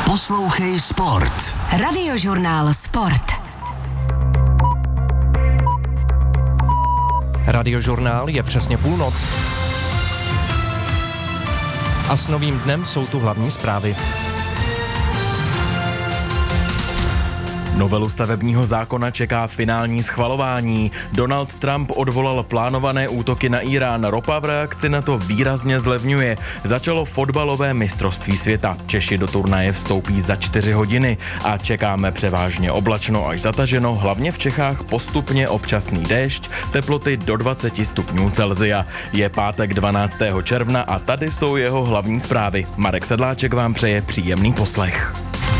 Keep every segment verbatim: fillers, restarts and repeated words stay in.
Poslouchej Sport. Radiožurnál Sport. Radiožurnál je přesně půlnoc. A s novým dnem jsou tu hlavní zprávy. Novelu stavebního zákona čeká finální schvalování. Donald Trump odvolal plánované útoky na Irán. Ropa v reakci na to výrazně zlevňuje. Začalo fotbalové mistrovství světa. Češi do turnaje vstoupí za čtyři hodiny a čekáme převážně oblačno až zataženo, hlavně v Čechách postupně občasný déšť, teploty do dvacet stupňů Celsia. Je pátek dvanáctého června a tady jsou jeho hlavní zprávy. Marek Sedláček vám přeje příjemný poslech.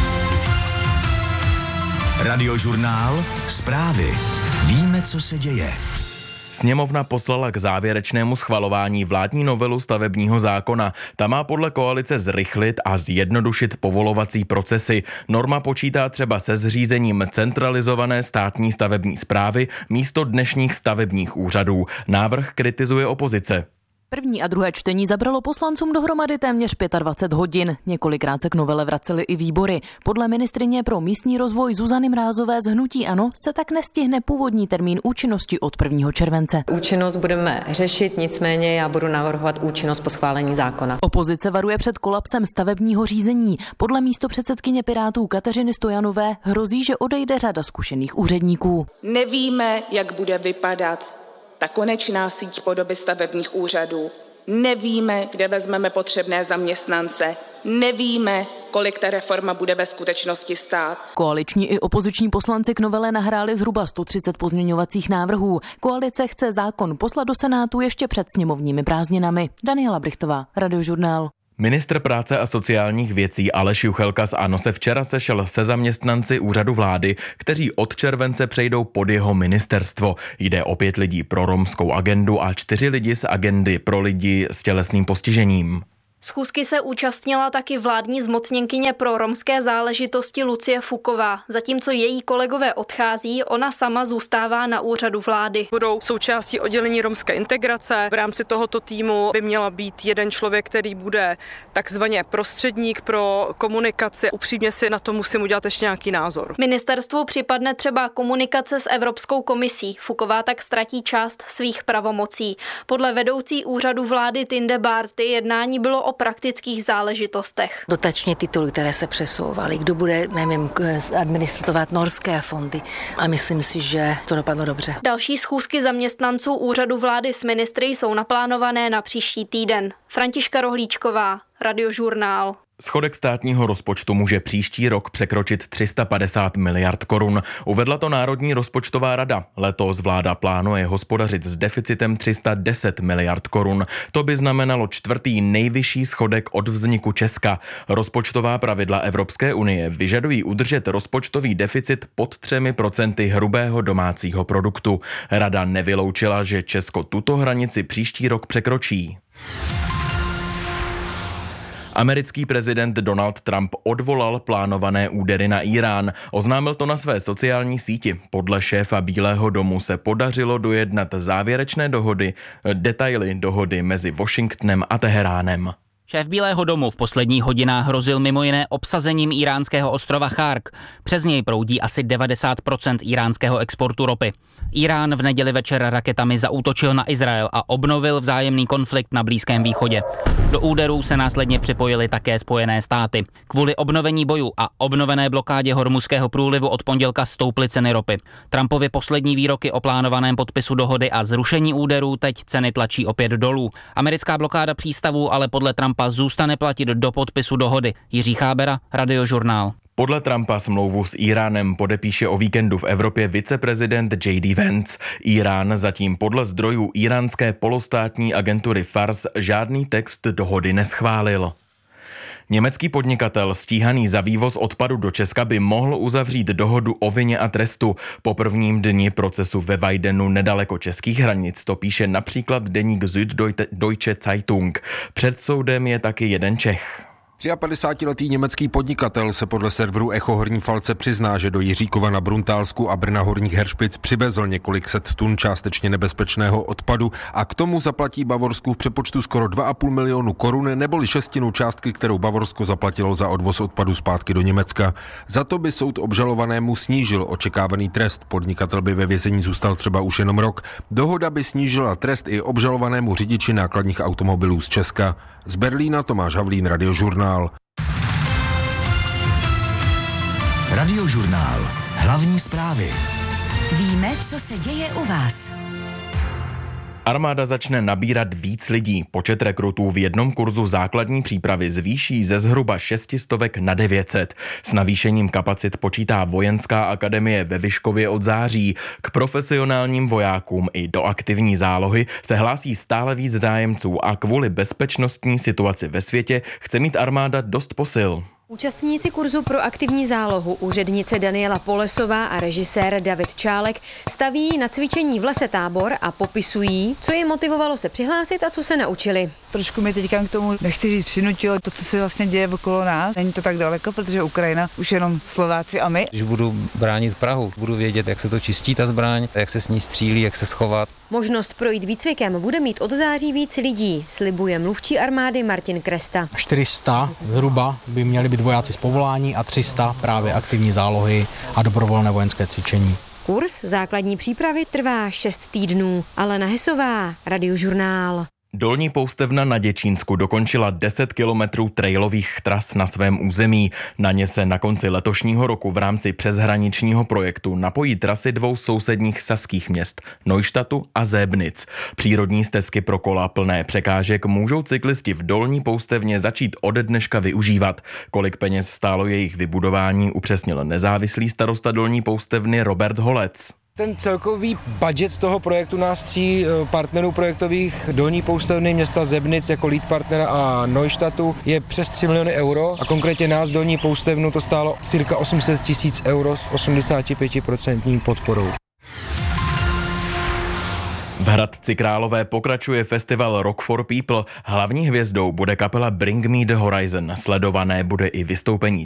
Radiožurnál Zprávy. Víme, co se děje. Sněmovna poslala k závěrečnému schvalování vládní novelu stavebního zákona. Ta má podle koalice zrychlit a zjednodušit povolovací procesy. Norma počítá třeba se zřízením centralizované státní stavební správy místo dnešních stavebních úřadů. Návrh kritizuje opozice. První a druhé čtení zabralo poslancům dohromady téměř dvacet pět hodin. Několikrát se k novele vracely i výbory. Podle ministryně pro místní rozvoj Zuzany Mrázové z hnutí ANO se tak nestihne původní termín účinnosti od prvního července. Účinnost budeme řešit, nicméně já budu navrhovat účinnost po schválení zákona. Opozice varuje před kolapsem stavebního řízení. Podle místopředsedkyně Pirátů Kateřiny Stojanové hrozí, že odejde řada zkušených úředníků. Nevíme, jak bude vypadat ta konečná síť podoby stavebních úřadů. Nevíme, kde vezmeme potřebné zaměstnance. Nevíme, kolik ta reforma bude ve skutečnosti stát. Koaliční i opoziční poslanci k novele nahráli zhruba sto třicet pozměňovacích návrhů. Koalice chce zákon poslat do Senátu ještě před sněmovními prázdninami. Daniela Brichtová, Radiožurnál. Ministr práce a sociálních věcí Aleš Juchelka z ANO se včera sešel se zaměstnanci úřadu vlády, kteří od července přejdou pod jeho ministerstvo. Jde o pět lidí pro romskou agendu a čtyři lidi z agendy pro lidi s tělesným postižením. Schůzky se účastnila taky vládní zmocněnkyně pro romské záležitosti Lucie Fuková. Zatímco její kolegové odchází, ona sama zůstává na úřadu vlády. Budou součástí oddělení romské integrace. V rámci tohoto týmu by měla být jeden člověk, který bude takzvaně prostředník pro komunikaci. Upřímně si na to musím udělat ještě nějaký názor. Ministerstvu připadne třeba komunikace s Evropskou komisí. Fuková tak ztratí část svých pravomocí. Podle vedoucí úřadu vlády Tinde Bárty jednání bylo o praktických záležitostech. Dotační tituly, které se přesouvaly, kdo bude, nevím, administrovat norské fondy, a myslím si, že to dopadlo dobře. Další schůzky zaměstnanců úřadu vlády s ministry jsou naplánované na příští týden. Františka Rohlíčková, Radiožurnál. Schodek státního rozpočtu může příští rok překročit tři sta padesát miliard korun. Uvedla to Národní rozpočtová rada. Letos vláda plánuje hospodařit s deficitem tři sta deset miliard korun. To by znamenalo čtvrtý nejvyšší schodek od vzniku Česka. Rozpočtová pravidla Evropské unie vyžadují udržet rozpočtový deficit pod třemi procenty hrubého domácího produktu. Rada nevyloučila, že Česko tuto hranici příští rok překročí. Americký prezident Donald Trump odvolal plánované údery na Irán. Oznámil to na své sociální síti. Podle šéfa Bílého domu se podařilo dojednat závěrečné dohody, detaily dohody mezi Washingtonem a Teheránem. Šéf Bílého domu v posledních hodinách hrozil mimo jiné obsazením iránského ostrova Chark. Přes něj proudí asi devadesát procent iránského exportu ropy. Irán v neděli večer raketami zaútočil na Izrael a obnovil vzájemný konflikt na Blízkém východě. Do úderů se následně připojily také Spojené státy. Kvůli obnovení bojů a obnovené blokádě Hormuzského průlivu od pondělka stouply ceny ropy. Trumpovy poslední výroky o plánovaném podpisu dohody a zrušení úderů teď ceny tlačí opět dolů. Americká blokáda přístavů ale podle Trumpa zůstane platit do podpisu dohody. Jiří Chábera, Radiožurnál. Podle Trumpa smlouvu s Iránem podepíše o víkendu v Evropě viceprezident J D Vance. Irán zatím podle zdrojů iránské polostátní agentury Fars žádný text dohody neschválil. Německý podnikatel stíhaný za vývoz odpadu do Česka by mohl uzavřít dohodu o vině a trestu. Po prvním dni procesu ve Weidenu nedaleko českých hranic to píše například deník Süddeutsche Zeitung. Před soudem je taky jeden Čech. padesátitříletý německý podnikatel se podle serveru Echo Horní Falce přizná, že do Jiříkova na Bruntálsku a Brna Horních Heřpic přivezl několik set tun částečně nebezpečného odpadu a k tomu zaplatí Bavorsku v přepočtu skoro dva a půl milionu korun, neboli šestinu částky, kterou Bavorsko zaplatilo za odvoz odpadu zpátky do Německa. Za to by soud obžalovanému snížil očekávaný trest. Podnikatel by ve vězení zůstal třeba už jenom rok. Dohoda by snížila trest i obžalovanému řidiči nákladních automobilů z Česka. Z Berlína Tomáš Havlín, Radiožurnál. Radiožurnál. Hlavní zprávy. Víme, co se děje u vás. Armáda začne nabírat víc lidí. Počet rekrutů v jednom kurzu základní přípravy zvýší ze zhruba šestistovek na devět set. S navýšením kapacit počítá Vojenská akademie ve Vyškově od září. K profesionálním vojákům i do aktivní zálohy se hlásí stále víc zájemců a kvůli bezpečnostní situaci ve světě chce mít armáda dost posil. Účastníci kurzu pro aktivní zálohu, úřednice Daniela Polesová a režisér David Čálek staví na cvičení v lese tábor a popisují, co je motivovalo se přihlásit a co se naučili. Trošku mi teďka k tomu, nechci říct, přinutilo to, co se vlastně děje okolo nás. Není to tak daleko, protože Ukrajina už jenom Slováci a my. Když budu bránit Prahu, budu vědět, jak se to čistí ta zbraň, jak se s ní střílí, jak se schovat. Možnost projít výcvikem bude mít od září víc lidí, slibuje mluvčí armády Martin Kresta. čtyři sta zhruba by měli být vojáci z povolání a tři sta právě aktivní zálohy a dobrovolné vojenské cvičení. Kurz základní přípravy trvá šest týdnů. Alena Hesová, Radiožurnál. Dolní poustevna na Děčínsku dokončila deset kilometrů trailových tras na svém území. Na ně se na konci letošního roku v rámci přeshraničního projektu napojí trasy dvou sousedních saských měst, Neuštadtu a Zébnic. Přírodní stezky pro kola plné překážek můžou cyklisti v Dolní poustevně začít ode dneška využívat. Kolik peněz stálo jejich vybudování, upřesnil nezávislý starosta Dolní poustevny Robert Holec. Ten celkový budget toho projektu nás tří partnerů projektových Dolní poustevny, města Zebnic jako lead partnera a Neuštadtu je přes tři miliony euro a konkrétně nás Dolní poustevnu to stálo cirka osm set tisíc euro s osmdesát pět procent podporou. V Hradci Králové pokračuje festival Rock for People. Hlavní hvězdou bude kapela Bring Me the Horizon. Sledované bude i vystoupení